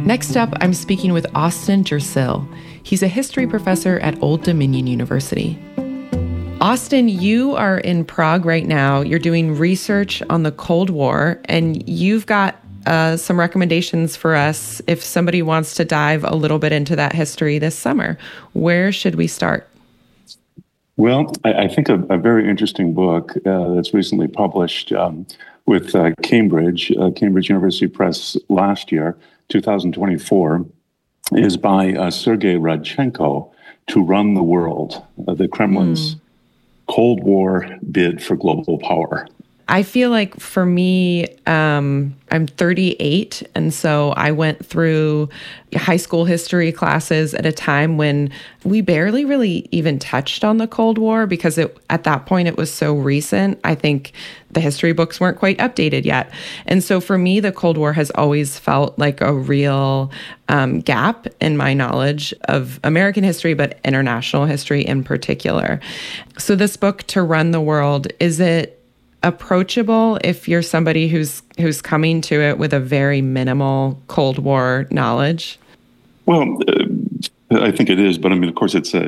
Next up, I'm speaking with Austin Jersill. He's a history professor at Old Dominion University. Austin, you are in Prague right now. You're doing research on the Cold War, and you've got some recommendations for us if somebody wants to dive a little bit into that history this summer. Where should we start? Well, I think a very interesting book that's recently published with Cambridge University Press last year, 2024, is by Sergei Radchenko, To Run the World, the Kremlin's Cold War bid for global power. I feel like for me, I'm 38, and so I went through high school history classes at a time when we barely really even touched on the Cold War because at that point it was so recent. I think the history books weren't quite updated yet. And so for me, the Cold War has always felt like a real gap in my knowledge of American history, but international history in particular. So this book, To Run the World, is it approachable if you're somebody who's coming to it with a very minimal Cold War knowledge? Well, I think it is, but I mean, of course, it's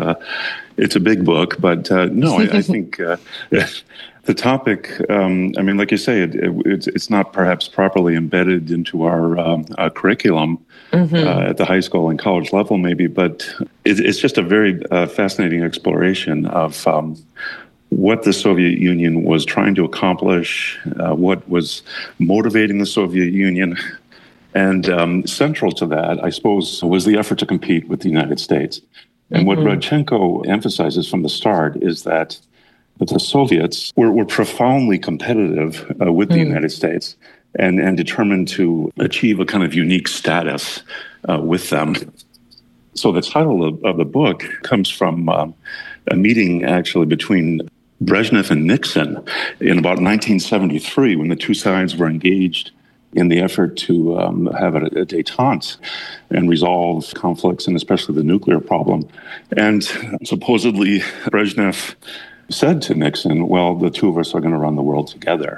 a big book. But no, I think the topic. I mean, like you say, it's not perhaps properly embedded into our curriculum at the high school and college level, maybe. But it's just a very fascinating exploration of what the Soviet Union was trying to accomplish, what was motivating the Soviet Union. And central to that, I suppose, was the effort to compete with the United States. And what Radchenko emphasizes from the start is that the Soviets were profoundly competitive with the United States and determined to achieve a kind of unique status with them. So the title of the book comes from a meeting actually between Brezhnev and Nixon in about 1973 when the two sides were engaged in the effort to have a détente and resolve conflicts, and especially the nuclear problem. And supposedly Brezhnev said to Nixon, well, the two of us are going to run the world together.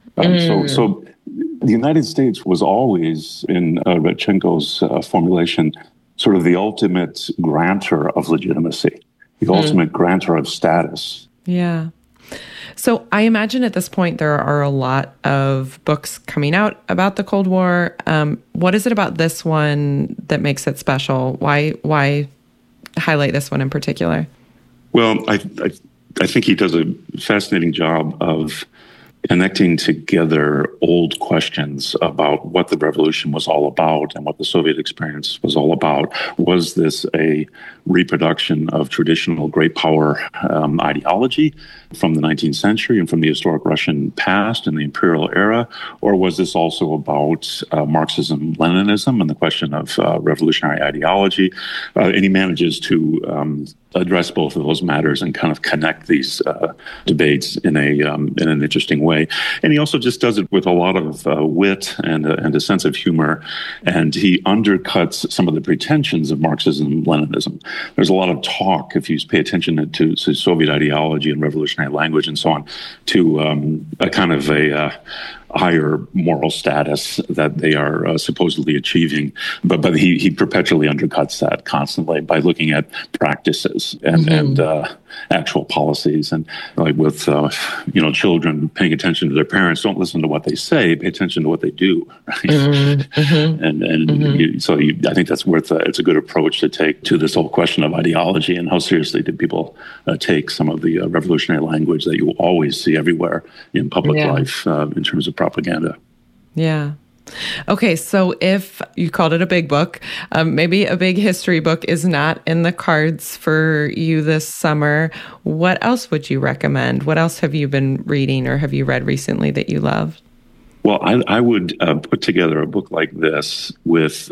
So the United States was always, in Radchenko's formulation, sort of the ultimate grantor of legitimacy, the ultimate grantor of status. Yeah. So I imagine at this point there are a lot of books coming out about the Cold War. What is it about this one that makes it special? Why highlight this one in particular? Well, I think he does a fascinating job of connecting together old questions about what the revolution was all about and what the Soviet experience was all about. Was this a reproduction of traditional great power ideology from the 19th century and from the historic Russian past and the imperial era? Or was this also about Marxism-Leninism and the question of revolutionary ideology? And he manages to address both of those matters and kind of connect these debates in an interesting way. And he also just does it with a lot of wit and a sense of humor. And he undercuts some of the pretensions of Marxism-Leninism. There's a lot of talk, if you pay attention to Soviet ideology and revolutionary language and so on, to a kind of a higher moral status that they are supposedly achieving. But he perpetually undercuts that constantly by looking at practices and actual policies. And like with, children paying attention to their parents, don't listen to what they say, pay attention to what they do. Right? So I think that's it's a good approach to take to this whole question of ideology and how seriously do people take some of the revolutionary language that you always see everywhere in public life in terms of propaganda. Yeah. Okay, so if you called it a big book, maybe a big history book is not in the cards for you this summer. What else would you recommend? What else have you been reading or have you read recently that you loved? Well, I would put together a book like this with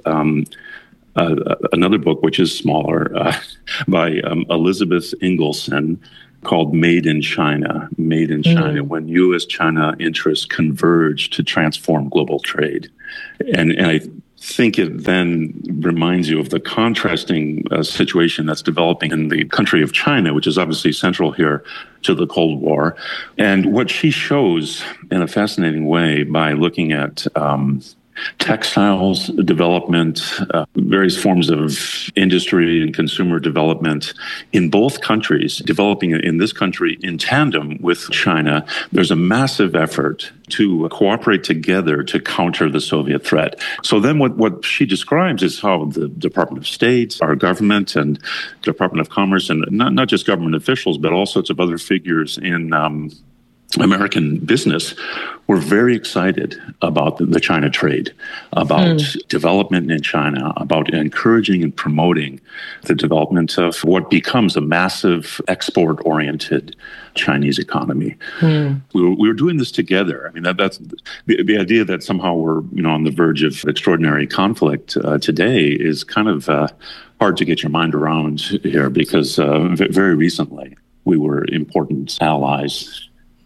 another book, which is smaller, by Elizabeth Ingleson, called Made in China, when U.S.-China interests converge to transform global trade. And I think it then reminds you of the contrasting situation that's developing in the country of China, which is obviously central here to the Cold War. And what she shows in a fascinating way by looking at textiles development, various forms of industry and consumer development in both countries, developing in this country in tandem with China. There's a massive effort to cooperate together to counter the Soviet threat. So then what she describes is how the Department of State, our government, and Department of Commerce, and not just government officials, but all sorts of other figures in American business were very excited about the China trade, about development in China, about encouraging and promoting the development of what becomes a massive export-oriented Chinese economy. We were doing this together. I mean, that's the idea that somehow we're on the verge of extraordinary conflict today is kind of hard to get your mind around here, because very recently we were important allies.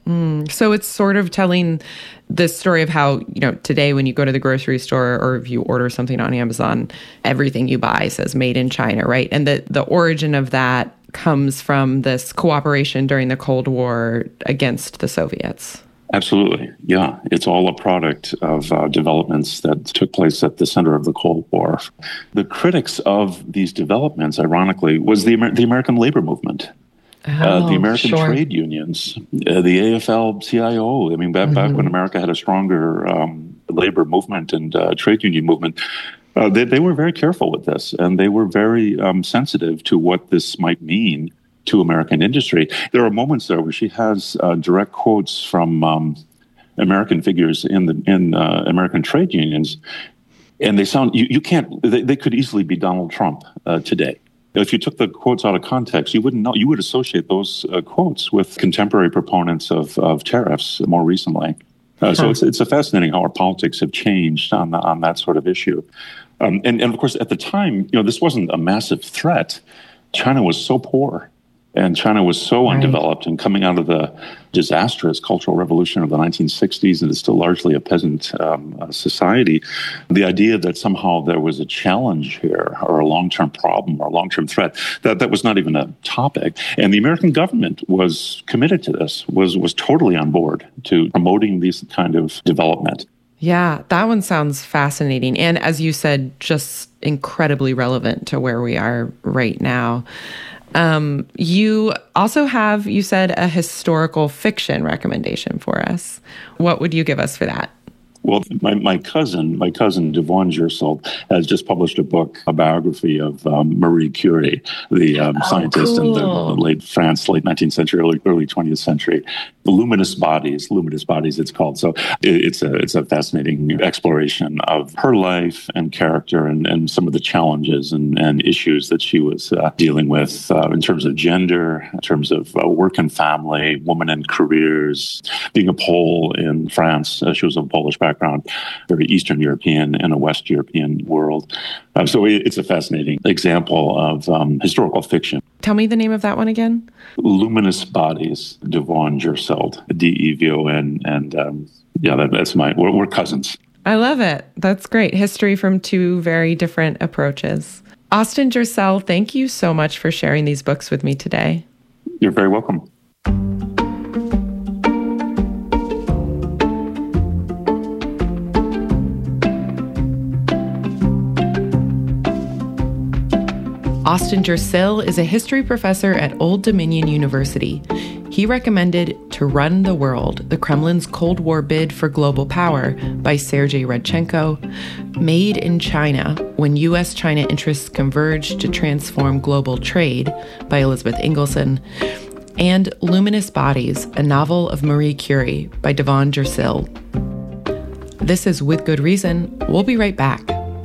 So it's sort of telling this story of how, today when you go to the grocery store or if you order something on Amazon, everything you buy says made in China, right? And the origin of that comes from this cooperation during the Cold War against the Soviets. Absolutely. Yeah. It's all a product of developments that took place at the center of the Cold War. The critics of these developments, ironically, was the American labor movement. The American trade unions, the AFL-CIO. I mean, back when America had a stronger labor movement and trade union movement, they were very careful with this, and they were very sensitive to what this might mean to American industry. There are moments there where she has direct quotes from American figures in American trade unions, and they sound you can't. They could easily be Donald Trump today. If you took the quotes out of context, you wouldn't know. You would associate those quotes with contemporary proponents of tariffs more recently. So it's fascinating how our politics have changed on that sort of issue. And of course, at the time, this wasn't a massive threat. China was so poor, and China was so undeveloped, and coming out of the disastrous Cultural Revolution of the 1960s, and it's still largely a peasant society. The idea that somehow there was a challenge here, or a long-term problem, or a long-term threat, that was not even a topic. And the American government was committed to this, was totally on board to promoting this kind of development. Yeah, that one sounds fascinating. And as you said, just incredibly relevant to where we are right now. You also have, you said, a historical fiction recommendation for us. What would you give us for that? Well, my cousin, Devon Gersel, has just published a book, a biography of Marie Curie, the scientist in the late 19th century, early 20th century. Luminous Bodies, it's called. So it's a fascinating exploration of her life and character and some of the challenges and issues that she was dealing with in terms of gender, in terms of work and family, women and careers, being a Pole in France. She was of Polish background, very Eastern European in a West European world. So it's a fascinating example of historical fiction. Tell me the name of that one again. Luminous Bodies, Devon Gersel, Devon, and that's we're cousins. I love it. That's great. History from two very different approaches. Austin Gersel, thank you so much for sharing these books with me today. You're very welcome. Austin Gersel is a history professor at Old Dominion University. He recommended To Run the World, the Kremlin's Cold War Bid for Global Power by Sergei Radchenko, Made in China, When U.S.-China Interests Converge to Transform Global Trade by Elizabeth Ingleson, and Luminous Bodies, a novel of Marie Curie by Devon Gersel. This is With Good Reason. We'll be right back.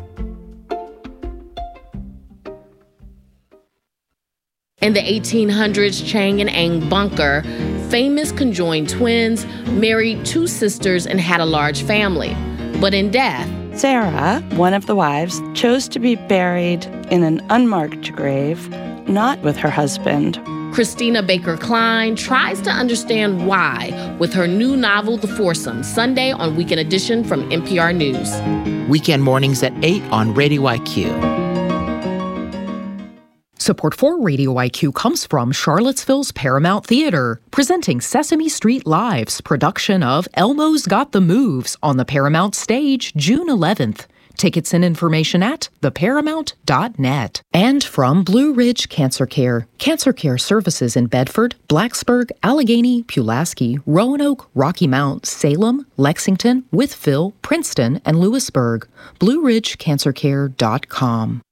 In the 1800s, Chang and Eng Bunker, famous conjoined twins, married two sisters and had a large family. But in death, Sarah, one of the wives, chose to be buried in an unmarked grave, not with her husband. Christina Baker Klein tries to understand why with her new novel, The Foursome, Sunday on Weekend Edition from NPR News. Weekend mornings at 8 on Radio IQ. Support for Radio IQ comes from Charlottesville's Paramount Theater, presenting Sesame Street Live's production of Elmo's Got the Moves on the Paramount stage June 11th. Tickets and information at theparamount.net. And from Blue Ridge Cancer Care services in Bedford, Blacksburg, Allegheny, Pulaski, Roanoke, Rocky Mount, Salem, Lexington, Wytheville, Princeton, and Lewisburg. BlueRidgeCancerCare.com.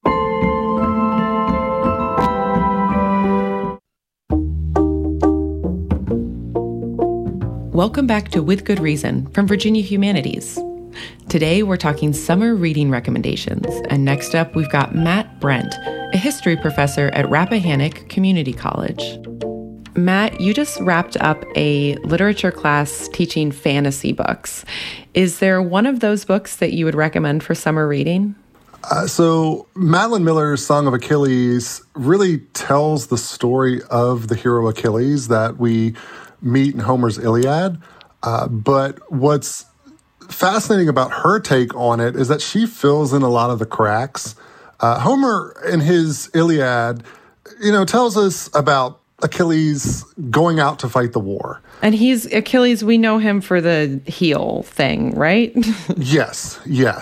Welcome back to With Good Reason from Virginia Humanities. Today we're talking summer reading recommendations, and next up we've got Matt Brent, a history professor at Rappahannock Community College. Matt, you just wrapped up a literature class teaching fantasy books. Is there one of those books that you would recommend for summer reading? So Madeline Miller's Song of Achilles really tells the story of the hero Achilles that we meet in Homer's Iliad. But what's fascinating about her take on it is that she fills in a lot of the cracks. Homer in his Iliad, tells us about Achilles going out to fight the war. And he's Achilles, we know him for the heel thing, right? Yes.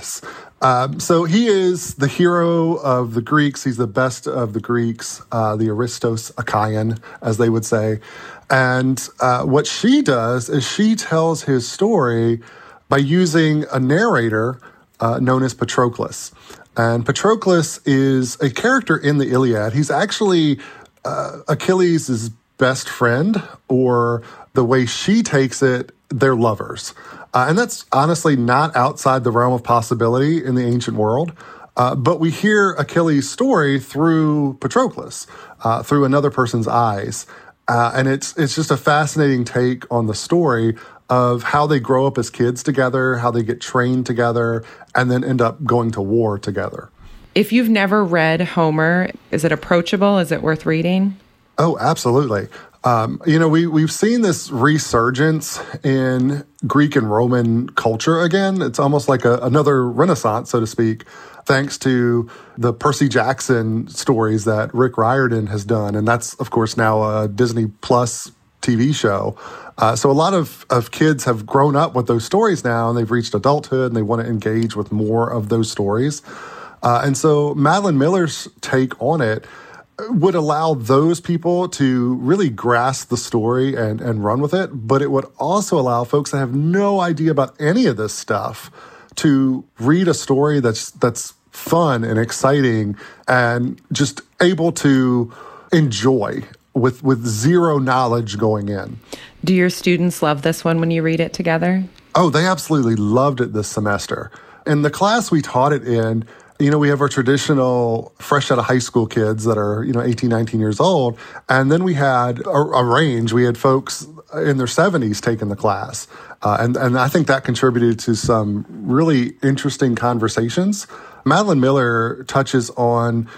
So he is the hero of the Greeks. He's the best of the Greeks, the Aristos Achaean, as they would say. And what she does is she tells his story by using a narrator known as Patroclus. And Patroclus is a character in the Iliad. He's actually Achilles' best friend, or the way she takes it, they're lovers. And that's honestly not outside the realm of possibility in the ancient world. But we hear Achilles' story through Patroclus, through another person's eyes. And it's just a fascinating take on the story of how they grow up as kids together, how they get trained together, and then end up going to war together. If you've never read Homer, is it approachable? Is it worth reading? Oh, absolutely. We've seen this resurgence in Greek and Roman culture again. It's almost like another renaissance, so to speak, thanks to the Percy Jackson stories that Rick Riordan has done. And that's, of course, now a Disney Plus TV show. So a lot of kids have grown up with those stories now, and they've reached adulthood, and they want to engage with more of those stories. And so Madeline Miller's take on it would allow those people to really grasp the story and run with it, but it would also allow folks that have no idea about any of this stuff to read a story that's fun and exciting and just able to enjoy with zero knowledge going in. Do your students love this one when you read it together? Oh, they absolutely loved it this semester. In the class we taught it in, we have our traditional fresh out of high school kids that are, 18, 19 years old. And then we had a range. We had folks in their 70s taking the class. And I think that contributed to some really interesting conversations. Madeline Miller touches on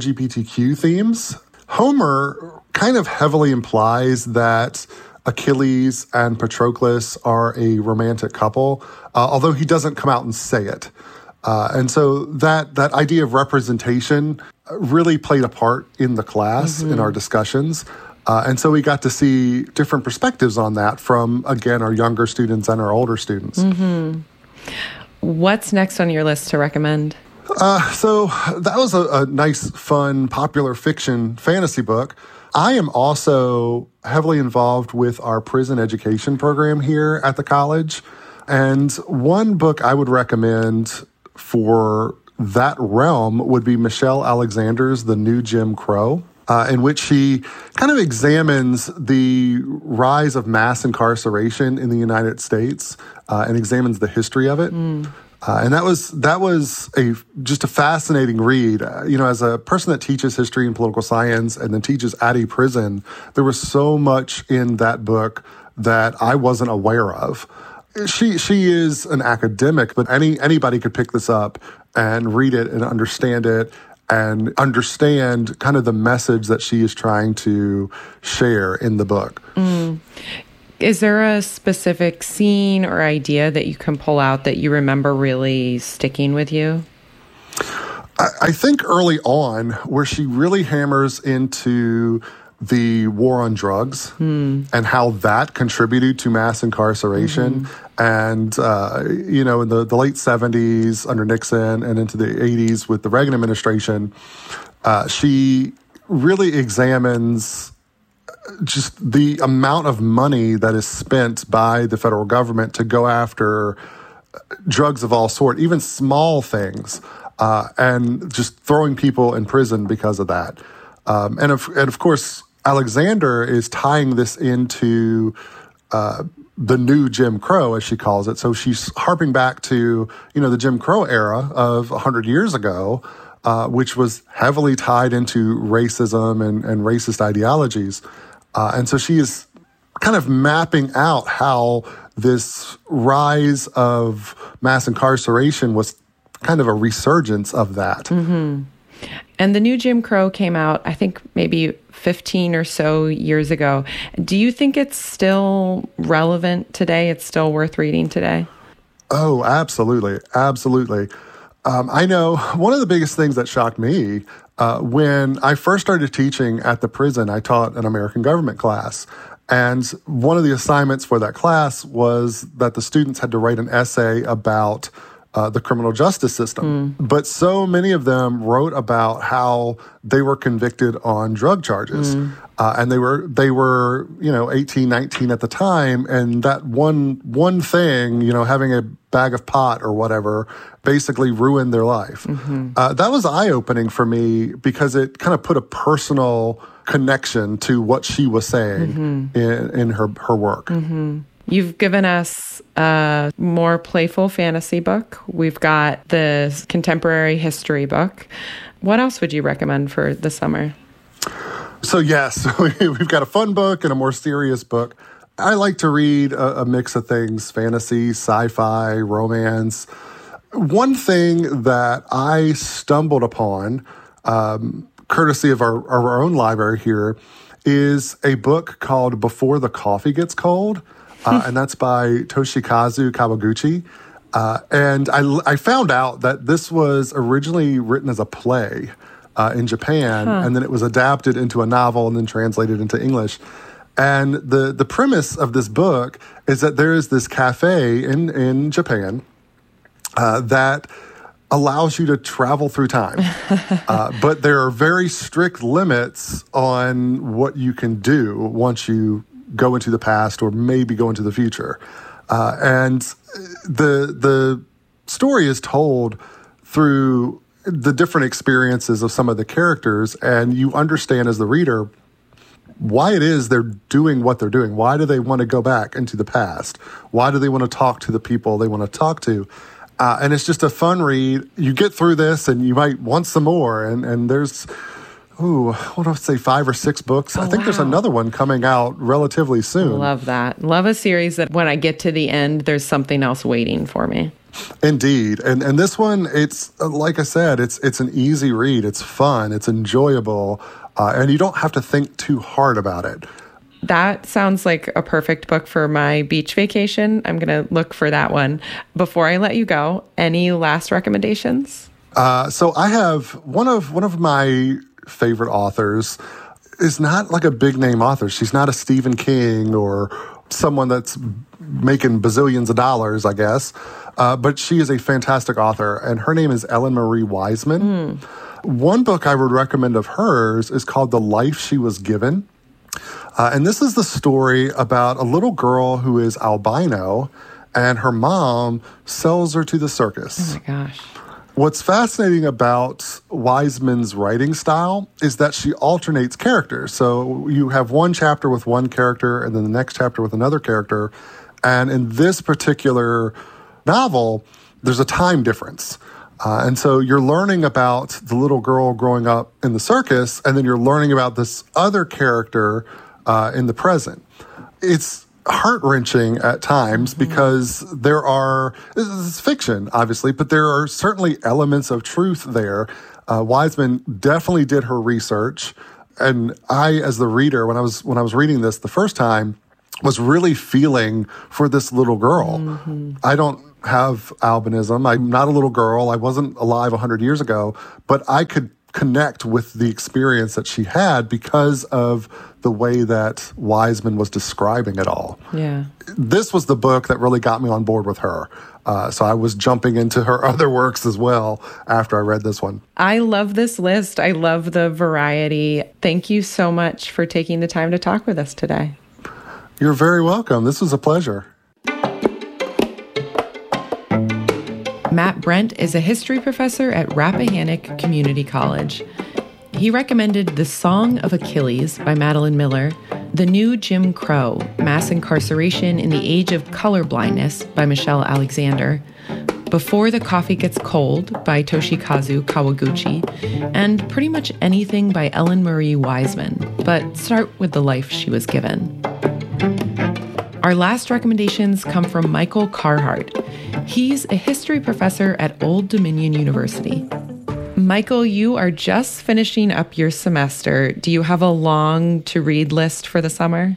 LGBTQ themes. Homer kind of heavily implies that Achilles and Patroclus are a romantic couple, although he doesn't come out and say it. And so that idea of representation really played a part in the class, in our discussions. And so we got to see different perspectives on that from, again, our younger students and our older students. Mm-hmm. What's next on your list to recommend? So that was a nice, fun, popular fiction fantasy book. I am also heavily involved with our prison education program here at the college. And one book I would recommend for that realm would be Michelle Alexander's The New Jim Crow, in which she kind of examines the rise of mass incarceration in the United States and examines the history of it. And that was just a fascinating read. As a person that teaches history and political science and then teaches at a prison, there was so much in that book that I wasn't aware of. She is an academic, but anybody could pick this up and read it and understand it and understand kind of the message that she is trying to share in the book. Is there a specific scene or idea that you can pull out that you remember really sticking with you? I think early on, where she really hammers into the war on drugs and how that contributed to mass incarceration. And, in the late 70s under Nixon and into the 80s with the Reagan administration, she really examines just the amount of money that is spent by the federal government to go after drugs of all sort, even small things, and just throwing people in prison because of that. And of course, Alexander is tying this into the new Jim Crow, as she calls it. So she's harping back to, the Jim Crow era of 100 years ago, which was heavily tied into racism and racist ideologies. And so she is kind of mapping out how this rise of mass incarceration was kind of a resurgence of that. And the new Jim Crow came out, I think, maybe 15 or so years ago. Do you think it's still relevant today? It's still worth reading today? Oh, absolutely. Absolutely. I know one of the biggest things that shocked me when I first started teaching at the prison, I taught an American government class. And one of the assignments for that class was that the students had to write an essay about the criminal justice system. But so many of them wrote about how they were convicted on drug charges. And they were 18, 19 at the time. And that one thing, having a bag of pot or whatever, basically ruined their life. That was eye-opening for me because it kind of put a personal connection to what she was saying in her work. You've given us a more playful fantasy book. We've got the contemporary history book. What else would you recommend for the summer? So yes, we've got a fun book and a more serious book. I like to read a mix of things, fantasy, sci-fi, romance. One thing that I stumbled upon, courtesy of our own library here, is a book called Before the Coffee Gets Cold. And that's by Toshikazu Kawaguchi. And I found out that this was originally written as a play in Japan, and then it was adapted into a novel and then translated into English. And the premise of this book is that there is this cafe in Japan that allows you to travel through time. But there are very strict limits on what you can do once you go into the past or maybe go into the future. And the story is told through the different experiences of some of the characters, and you understand as the reader why it is they're doing what they're doing. Why do they want to go back into the past? Why do they want to talk to the people they want to talk to? And it's just a fun read. You get through this and you might want some more. And there's, what do I say, 5 or 6 books? I think there's another one coming out relatively soon. Love that. Love a series that when I get to the end, there's something else waiting for me. Indeed. And this one, it's, like I said, it's an easy read. It's fun. It's enjoyable. And you don't have to think too hard about it. That sounds like a perfect book for my beach vacation. I'm going to look for that one. Before I let you go, any last recommendations? So I have one of my favorite authors is not like a big name author. She's not a Stephen King or someone that's making bazillions of dollars, I guess. But she is a fantastic author, and her name is Ellen Marie Wiseman. One book I would recommend of hers is called The Life She Was Given. And this is the story about a little girl who is albino, and her mom sells her to the circus. Oh, my gosh. What's fascinating about Wiseman's writing style is that she alternates characters. So you have one chapter with one character and then the next chapter with another character. And in this particular novel, there's a time difference. And so you're learning about the little girl growing up in the circus, and then you're learning about this other character in the present. It's heart-wrenching at times because this is fiction, obviously, but there are certainly elements of truth there. Wiseman definitely did her research, and I, as the reader, when I was reading this the first time, was really feeling for this little girl. I don't have albinism. I'm not a little girl. I wasn't alive 100 years ago, but I could connect with the experience that she had because of the way that Wiseman was describing it all. Yeah. This was the book that really got me on board with her. So I was jumping into her other works as well after I read this one. I love this list. I love the variety. Thank you so much for taking the time to talk with us today. You're very welcome. This was a pleasure. Matt Brent is a history professor at Rappahannock Community College. He recommended The Song of Achilles by Madeline Miller, The New Jim Crow, Mass Incarceration in the Age of Colorblindness by Michelle Alexander, Before the Coffee Gets Cold by Toshikazu Kawaguchi, and pretty much anything by Ellen Marie Wiseman, but start with the life she was given. Our last recommendations come from Michael Carhart. He's a history professor at Old Dominion University. Michael, you are just finishing up your semester. Do you have a long to-read list for the summer?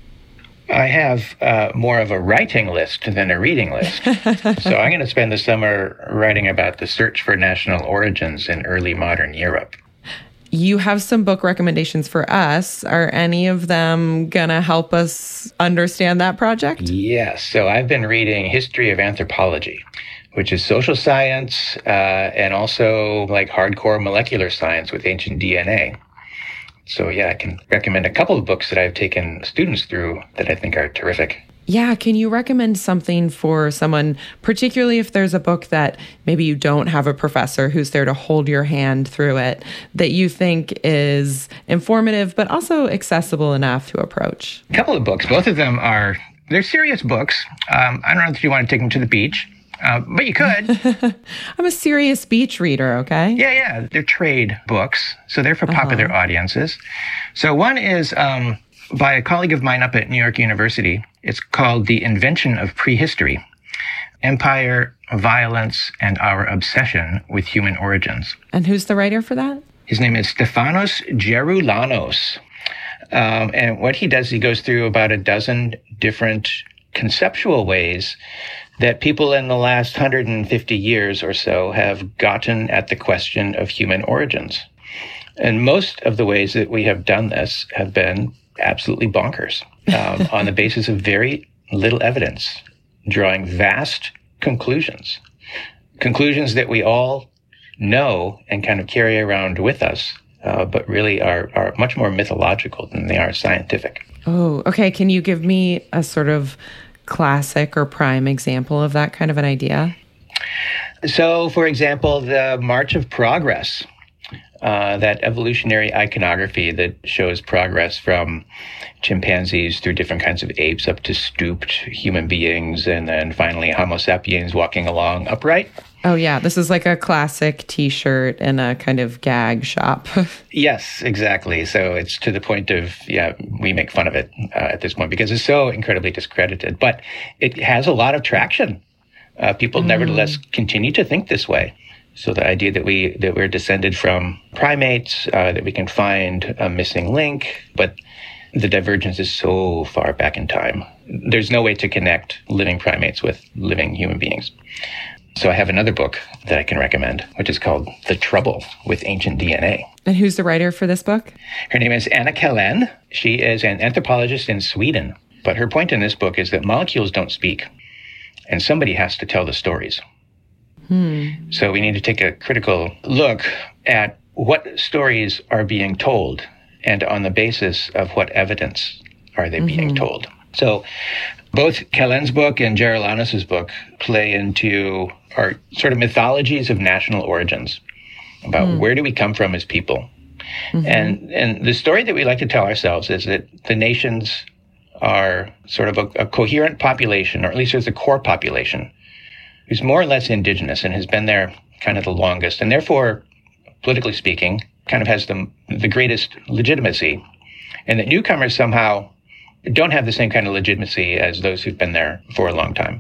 I have more of a writing list than a reading list. So I'm going to spend the summer writing about the search for national origins in early modern Europe. You have some book recommendations for us. Are any of them going to help us understand that project? Yes. So I've been reading History of Anthropology, which is social science and also like hardcore molecular science with ancient DNA. So yeah, I can recommend a couple of books that I've taken students through that I think are terrific. Yeah, can you recommend something for someone, particularly if there's a book that maybe you don't have a professor who's there to hold your hand through it, that you think is informative but also accessible enough to approach? A couple of books. Both of them they're serious books. I don't know if you want to take them to the beach, but you could. I'm a serious beach reader, okay? Yeah. They're trade books, so they're for popular audiences. So one is by a colleague of mine up at New York University. It's called The Invention of Prehistory: Empire, Violence, and Our Obsession with Human Origins. And who's the writer for that? His name is Stefanos Geroulanos. And what he does, he goes through about a dozen different conceptual ways that people in the last 150 years or so have gotten at the question of human origins. And most of the ways that we have done this have been absolutely bonkers on the basis of very little evidence, drawing vast conclusions that we all know and kind of carry around with us, but really are much more mythological than they are scientific. Oh, okay. Can you give me a sort of classic or prime example of that kind of an idea? So, for example, the March of Progress, that evolutionary iconography that shows progress from chimpanzees through different kinds of apes up to stooped human beings, and then finally Homo sapiens walking along upright. Oh, yeah. This is like a classic T-shirt in a kind of gag shop. Yes, exactly. So it's to the point of, we make fun of it at this point because it's so incredibly discredited. But it has a lot of traction. People nevertheless continue to think this way. So the idea that we're descended from primates, that we can find a missing link, but the divergence is so far back in time. There's no way to connect living primates with living human beings. So I have another book that I can recommend, which is called The Trouble with Ancient DNA. And who's the writer for this book? Her name is Anna Kellen. She is an anthropologist in Sweden. But her point in this book is that molecules don't speak, and somebody has to tell the stories. So we need to take a critical look at what stories are being told, and on the basis of what evidence are they being told. So both Kellen's book and Geroulanos' book play into our sort of mythologies of national origins, about where do we come from as people. And the story that we like to tell ourselves is that the nations are sort of a coherent population, or at least there's a core population, who's more or less indigenous and has been there kind of the longest, and therefore, politically speaking, kind of has the greatest legitimacy, and that newcomers somehow don't have the same kind of legitimacy as those who've been there for a long time.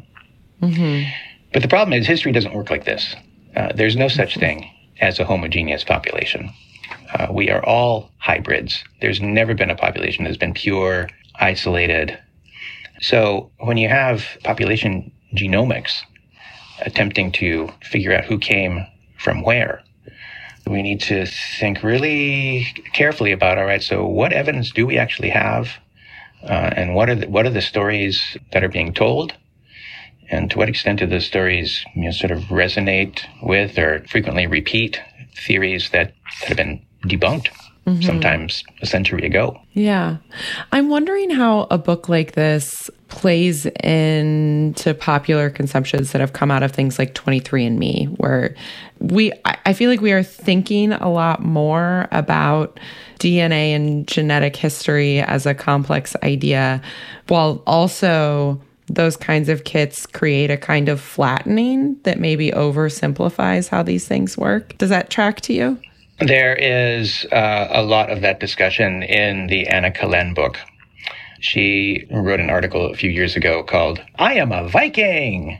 But the problem is history doesn't work like this. There's no such thing as a homogeneous population. We are all hybrids. There's never been a population that's been pure, isolated. So when you have population genomics, attempting to figure out who came from where. We need to think really carefully about, all right, so what evidence do we actually have? And what are the stories that are being told? And to what extent do those stories sort of resonate with or frequently repeat theories that have been debunked sometimes a century ago? Yeah. I'm wondering how a book like this plays into popular conceptions that have come out of things like 23andMe, where I feel like we are thinking a lot more about DNA and genetic history as a complex idea, while also those kinds of kits create a kind of flattening that maybe oversimplifies how these things work. Does that track to you? There is a lot of that discussion in the Anna Kalen book. She wrote an article a few years ago called "I Am a Viking,"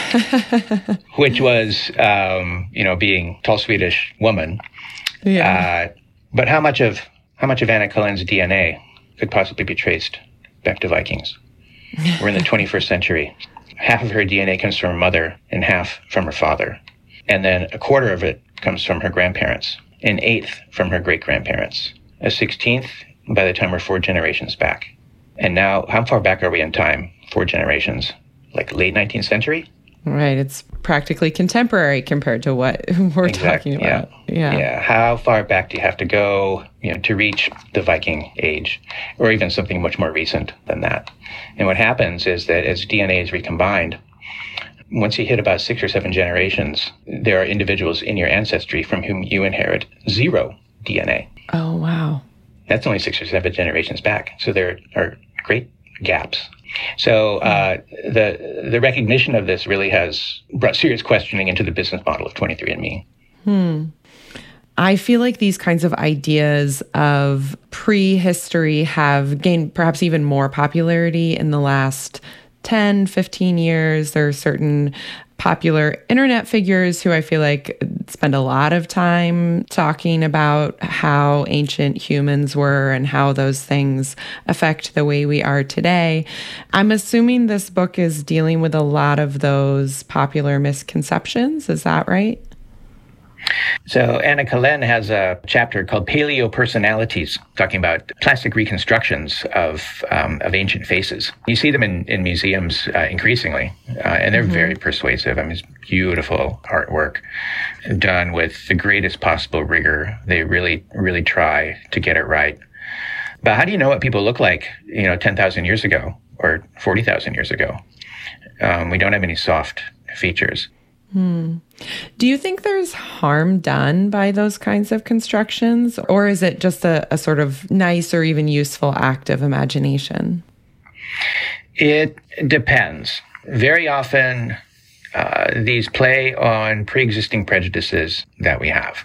which was, being a tall Swedish woman. Yeah. But how much of Anna Kalen's DNA could possibly be traced back to Vikings? We're in the 21st century. Half of her DNA comes from her mother and half from her father. And then a quarter of it comes from her grandparents, an eighth from her great-grandparents, a 16th by the time we're 4 generations back. And now, how far back are we in time? 4 generations? Like late 19th century? Right. It's practically contemporary compared to what we're talking about. Yeah. How far back do you have to go, to reach the Viking age, or even something much more recent than that? And what happens is that as DNA is recombined, once you hit about 6 or 7 generations, there are individuals in your ancestry from whom you inherit 0 DNA. Oh, wow. That's only 6 or 7 generations back. So there are great gaps. So the recognition of this really has brought serious questioning into the business model of 23andMe. I feel like these kinds of ideas of prehistory have gained perhaps even more popularity in the last 10, 15 years. There are certain popular internet figures who I feel like spend a lot of time talking about how ancient humans were and how those things affect the way we are today. I'm assuming this book is dealing with a lot of those popular misconceptions. Is that right? So Anna Kalen has a chapter called Paleo Personalities, talking about plastic reconstructions of ancient faces. You see them in museums increasingly, and they're very persuasive. I mean, it's beautiful artwork done with the greatest possible rigor. They really, really try to get it right. But how do you know what people look like, 10,000 years ago or 40,000 years ago? We don't have any soft features. Do you think there's harm done by those kinds of constructions, or is it just a sort of nice or even useful act of imagination? It depends. Very often, these play on pre-existing prejudices that we have.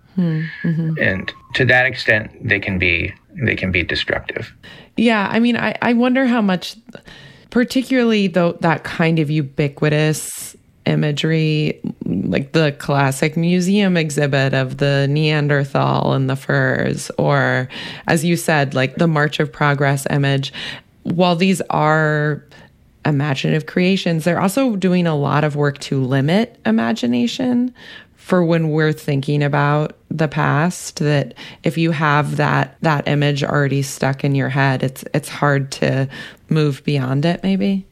And to that extent, they can be destructive. Yeah, I mean, I wonder how much, particularly though, that kind of ubiquitous imagery, like the classic museum exhibit of the Neanderthal and the furs, or as you said, like the March of Progress image. While these are imaginative creations, they're also doing a lot of work to limit imagination for when we're thinking about the past, that if you have that image already stuck in your head, it's hard to move beyond it, maybe.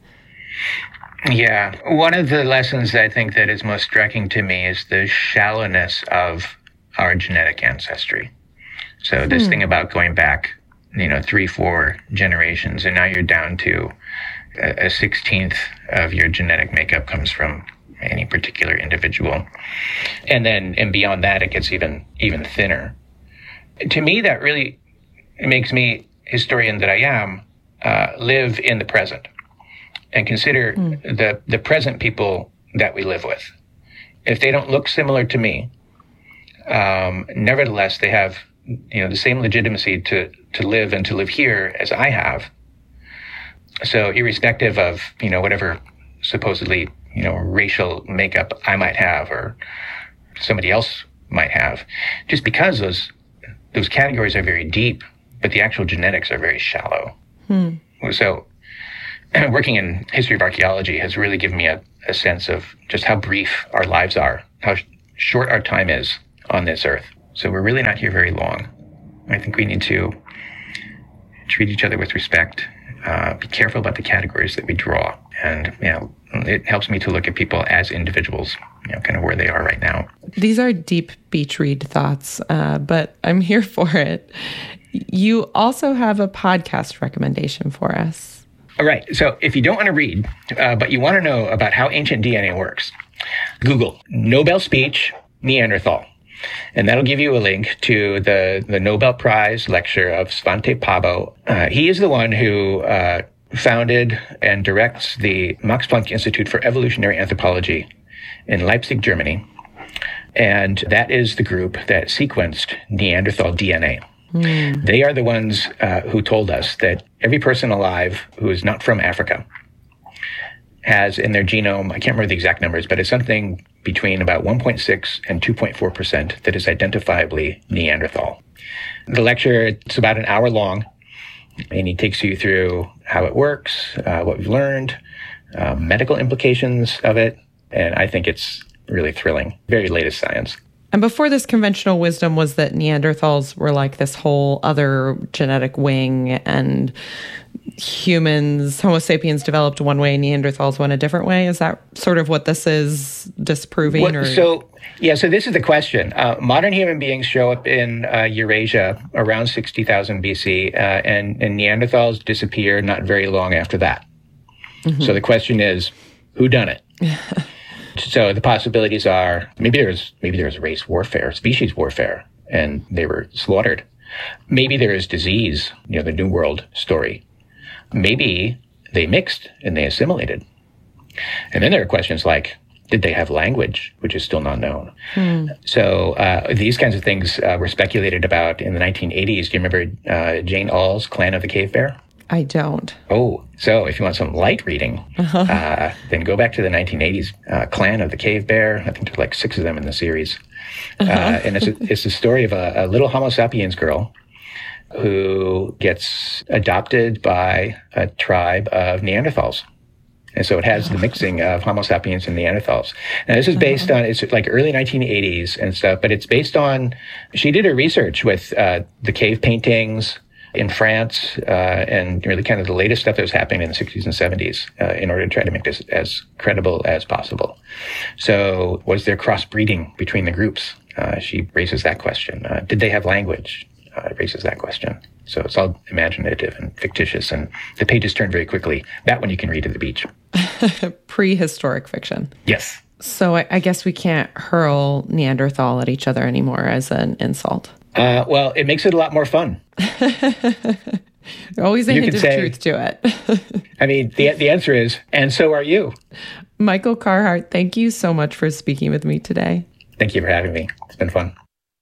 Yeah. One of the lessons I think that is most striking to me is the shallowness of our genetic ancestry. So this thing about going back, 3-4 generations, and now you're down to a 16th of your genetic makeup comes from any particular individual. And beyond that, it gets even thinner. To me, that really makes me, historian that I am, live in the present. And consider the present people that we live with. If they don't look similar to me, nevertheless, they have the same legitimacy to live and to live here as I have. So irrespective of whatever supposedly racial makeup I might have or somebody else might have, just because those categories are very deep, but the actual genetics are very shallow. So working in history of archaeology has really given me a sense of just how brief our lives are, how short our time is on this earth. So we're really not here very long. I think we need to treat each other with respect, be careful about the categories that we draw. And, it helps me to look at people as individuals, kind of where they are right now. These are deep beach read thoughts, but I'm here for it. You also have a podcast recommendation for us. All right. So if you don't want to read, but you want to know about how ancient DNA works, Google Nobel speech, Neanderthal. And that'll give you a link to the Nobel Prize lecture of Svante Pääbo. He is the one who founded and directs the Max Planck Institute for Evolutionary Anthropology in Leipzig, Germany. And that is the group that sequenced Neanderthal DNA. They are the ones who told us that every person alive who is not from Africa has in their genome, I can't remember the exact numbers, but it's something between about 1.6 and 2.4% that is identifiably Neanderthal. The lecture, it's about an hour long, and he takes you through how it works, what we've learned, medical implications of it, and I think it's really thrilling. Very latest science. And before this, conventional wisdom was that Neanderthals were like this whole other genetic wing, and humans, Homo sapiens, developed one way, Neanderthals went a different way. Is that sort of what this is disproving? So this is the question. Modern human beings show up in Eurasia around 60,000 BC, and Neanderthals disappear not very long after that. Mm-hmm. So the question is, who done it? So the possibilities are maybe there's race warfare, species warfare, and they were slaughtered. Maybe there is disease, the New World story. Maybe they mixed and they assimilated. And then there are questions like, did they have language, which is still not known? So these kinds of things were speculated about in the 1980s. Do you remember Jane Auel's Clan of the Cave Bear? I don't. Oh, so if you want some light reading, then go back to the 1980s Clan of the Cave Bear. I think there's like 6 of them in the series. And it's a story of a little Homo sapiens girl who gets adopted by a tribe of Neanderthals. And so it has the mixing of Homo sapiens and Neanderthals. Now, this is based on, it's like early 1980s and stuff, but it's based on, she did her research with the cave paintings in France, and really kind of the latest stuff that was happening in the 60s and 70s in order to try to make this as credible as possible. So was there crossbreeding between the groups? She raises that question. Did they have language? Raises that question. So it's all imaginative and fictitious, and the pages turn very quickly. That one you can read at the beach. Prehistoric fiction. Yes. So I guess we can't hurl Neanderthal at each other anymore as an insult. Well, it makes it a lot more fun. Always a hint of truth to it. I mean, the answer is, and so are you. Michael Carhart, thank you so much for speaking with me today. Thank you for having me. It's been fun.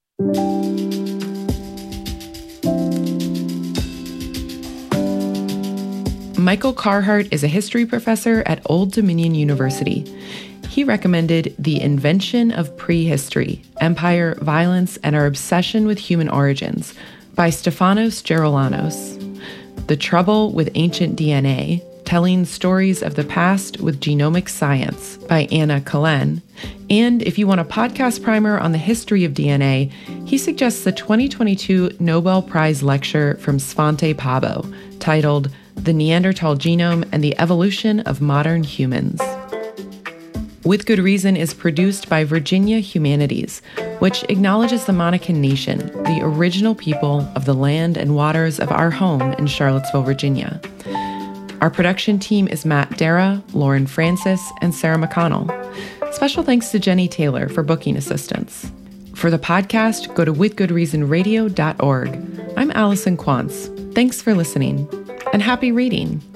Michael Carhart is a history professor at Old Dominion University. He recommended The Invention of Prehistory, Empire, Violence, and Our Obsession with Human Origins by Stefanos Geroulanos. The Trouble with Ancient DNA, Telling Stories of the Past with Genomic Science by Anna Cullen. And if you want a podcast primer on the history of DNA, he suggests the 2022 Nobel Prize lecture from Svante Pääbo, titled The Neanderthal Genome and the Evolution of Modern Humans. With Good Reason is produced by Virginia Humanities, which acknowledges the Monacan Nation, the original people of the land and waters of our home in Charlottesville, Virginia. Our production team is Matt Dara, Lauren Francis, and Sarah McConnell. Special thanks to Jenny Taylor for booking assistance. For the podcast, go to withgoodreasonradio.org. I'm Allison Quantz. Thanks for listening, and happy reading.